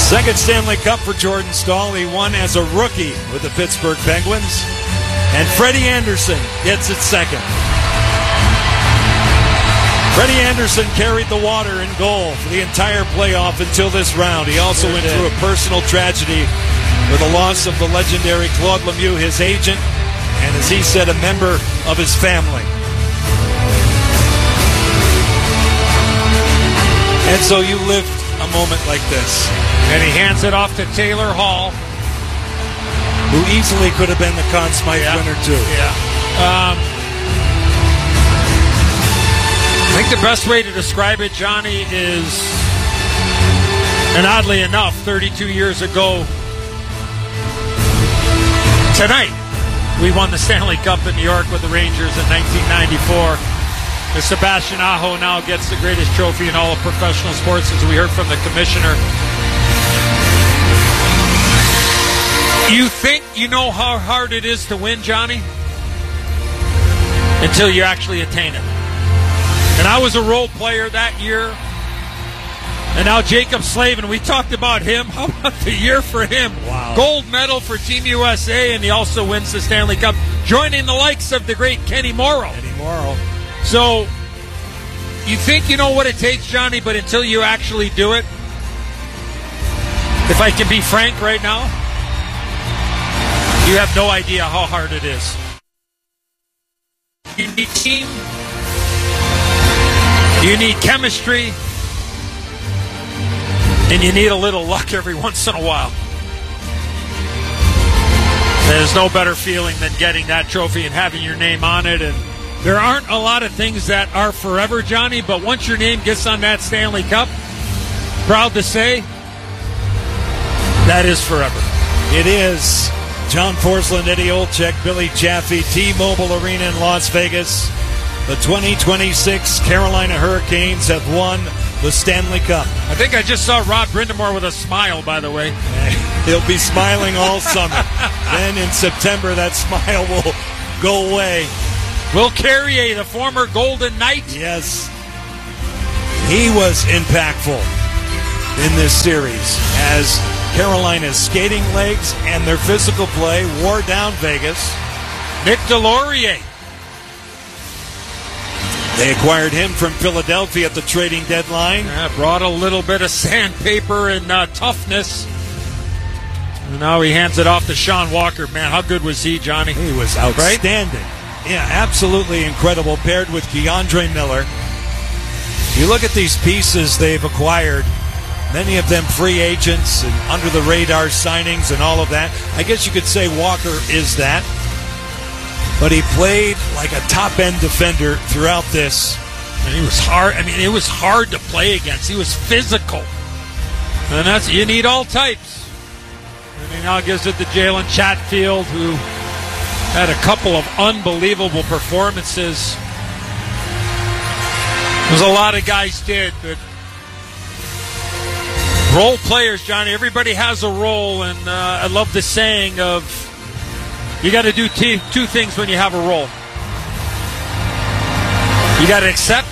Second Stanley Cup for Jordan Staal. He won as a rookie with the Pittsburgh Penguins. And Freddie Anderson gets it second. Freddie Anderson carried the water in goal for the entire playoff until this round. He also went through a personal tragedy with the loss of the legendary Claude Lemieux, his agent, and as he said, a member of his family. And so you lived a moment like this. And he hands it off to Taylor Hall, who easily could have been the Conn Smythe winner too. I think the best way to describe it, Johnny, is, and oddly enough, 32 years ago tonight, we won the Stanley Cup in New York with the Rangers in 1994. The Sebastian Aho now gets the greatest trophy in all of professional sports, as we heard from the commissioner. You think you know how hard it is to win, Johnny? Until you actually attain it. And I was a role player that year. And now Jacob Slavin, we talked about him. How about the year for him? Wow. Gold medal for Team USA, and he also wins the Stanley Cup, joining the likes of the great Kenny Morrow. So, you think you know what it takes, Johnny, but until you actually do it, if I can be frank right now, you have no idea how hard it is. You need team. You need chemistry. And you need a little luck every once in a while. There's no better feeling than getting that trophy and having your name on it. And there aren't a lot of things that are forever, Johnny, but once your name gets on that Stanley Cup, proud to say, that is forever. It is. John Forsland, Eddie Olczyk, Billy Jaffe, T-Mobile Arena in Las Vegas. The 2026 Carolina Hurricanes have won the Stanley Cup. I think I just saw Rod Brindamore with a smile, by the way. He'll be smiling all summer. Then in September, that smile will go away. Will Carrier, the former Golden Knight. Yes. He was impactful in this series as Carolina's skating legs and their physical play wore down Vegas. Nick Delorier. They acquired him from Philadelphia at the trading deadline. Brought a little bit of sandpaper and toughness. And now he hands it off to Sean Walker. Man, how good was he, Johnny? He was outstanding. Right? Yeah, absolutely incredible, paired with Keandre Miller. You look at these pieces they've acquired, many of them free agents and under-the-radar signings and all of that. I guess you could say Walker is that. But he played like a top-end defender throughout this. And he was hard. I mean, it was hard to play against. He was physical. And that's, you need all types. And he now gives it to Jalen Chatfield, who had a couple of unbelievable performances. As a lot of guys did, but role players, Johnny, everybody has a role, and I love the saying of, you got to do two things when you have a role. You got to accept,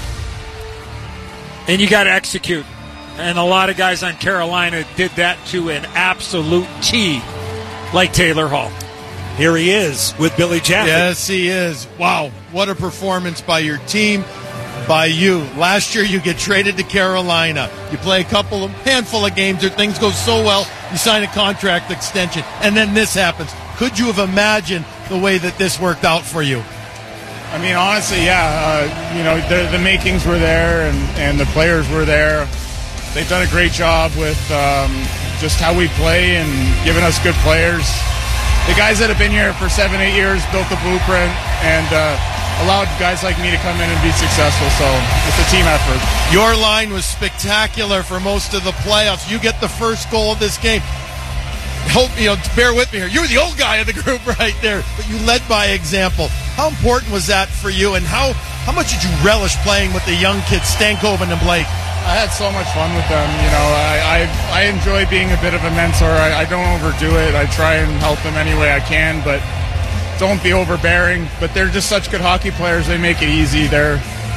and you got to execute. And a lot of guys on Carolina did that to an absolute T, like Taylor Hall. Here he is with Billy Jaffe. Yes, he is. Wow, what a performance by your team, by you. Last year you get traded to Carolina. You play a handful of games, or things go so well, you sign a contract extension, and then this happens. Could you have imagined the way that this worked out for you? I mean, honestly, yeah. The makings were there, and the players were there. They've done a great job with just how we play and giving us good players. The guys that have been here for 7-8 years built the blueprint and allowed guys like me to come in and be successful. So it's a team effort. Your line was spectacular for most of the playoffs. You get the first goal of this game. Bear with me here. You were the old guy of the group right there, but you led by example. How important was that for you, and how much did you relish playing with the young kids, Stankoven and Blake? I had so much fun with them. I enjoy being a bit of a mentor. I don't overdo it. I try and help them any way I can, but don't be overbearing. But they're just such good hockey players. They make it easy. They're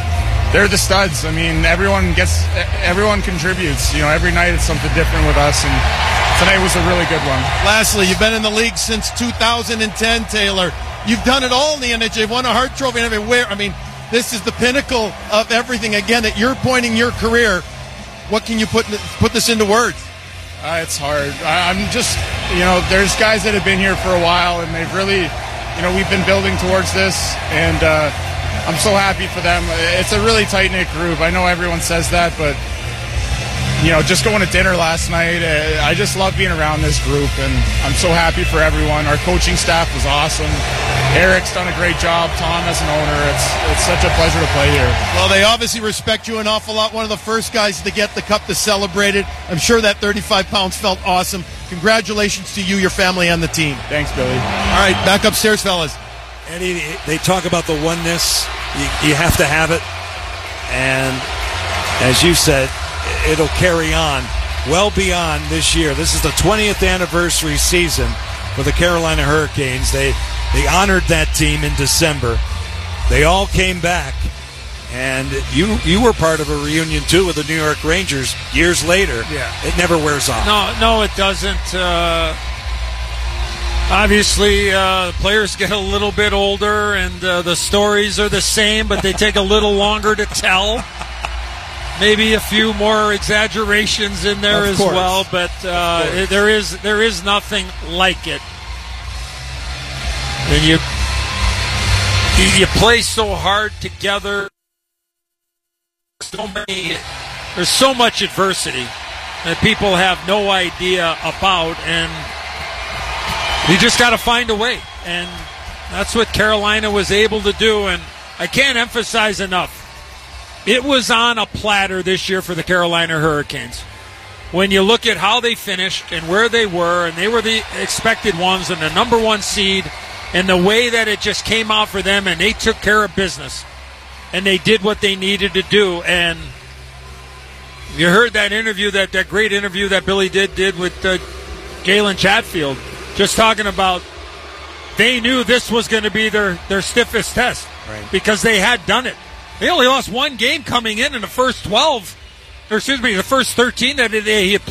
they're the studs. I mean, everyone contributes. You know, every night it's something different with us, and tonight was a really good one. Lastly, you've been in the league since 2010, Taylor. You've done it all in the NHL. You've won a Hart Trophy and everywhere. I mean, this is the pinnacle of everything. Again, at your point in your career, what can you put this into words? It's hard. I'm just, you know, there's guys that have been here for a while, and they've really, you know, we've been building towards this, and I'm so happy for them. It's a really tight-knit group. I know everyone says that, but, you know, just going to dinner last night, I just love being around this group, and I'm so happy for everyone. Our coaching staff was awesome. Eric's done a great job. Tom as an owner. It's such a pleasure to play here. Well, they obviously respect you an awful lot. One of the first guys to get the cup to celebrate it. I'm sure that 35 pounds felt awesome. Congratulations to you, your family, and the team. Thanks, Billy. All right, back upstairs, fellas. Eddie, they talk about the oneness. You have to have it. And as you said, it'll carry on well beyond this year. This is the 20th anniversary season for the Carolina Hurricanes. They honored that team in December. They all came back, and you were part of a reunion too with the New York Rangers years later. Yeah, it never wears off. No, it doesn't. Obviously, players get a little bit older, and the stories are the same, but they take a little longer to tell. Maybe a few more exaggerations in there as well, but there is nothing like it. And you play so hard together. There's so much adversity that people have no idea about, and you just got to find a way. And that's what Carolina was able to do. And I can't emphasize enough, it was on a platter this year for the Carolina Hurricanes. When you look at how they finished and where they were, and they were the expected ones and the number one seed, and the way that it just came out for them, and they took care of business, and they did what they needed to do. And you heard that interview, that great interview that Billy did with Galen Chatfield, just talking about they knew this was going to be their stiffest test, right, because they had done it. They only lost one game coming in the first 12, or excuse me, the first 13 that he had